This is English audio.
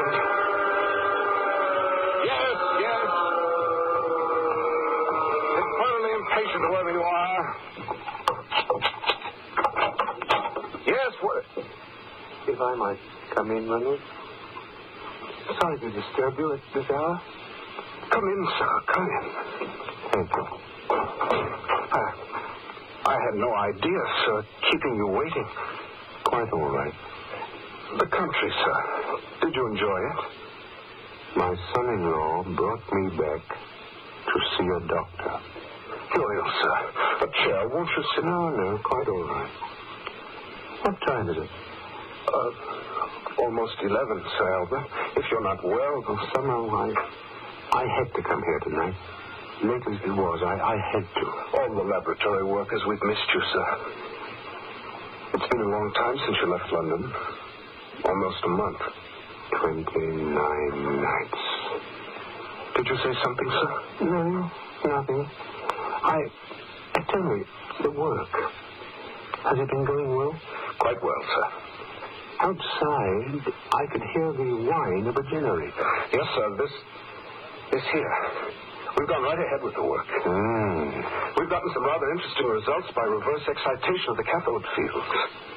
patient. Yes. Infernally impatient, whoever you are. Yes, what? If I might come in, Reynolds. Sorry to disturb you at this hour. Come in, sir. Come in. Thank you. I had no idea, sir, keeping you waiting. Quite all right. The country, sir. Did you enjoy it? My son-in-law brought me back to see a doctor. You're ill, sir. A chair, won't you sit? No, quite all right. What time is it? Almost 11, Sir Albert. If you're not well, somehow I had to come here tonight. Late as it was, I had to. All the laboratory workers, we've missed you, sir. It's been a long time since you left London. Almost a month. 29 nights. Did you say something, sir? No, nothing. Tell me, the work. Has it been going well? Quite well, sir. Outside, I could hear the whine of a generator. Yes, sir. This here. We've gone right ahead with the work. We've gotten some rather interesting results by reverse excitation of the cathode fields.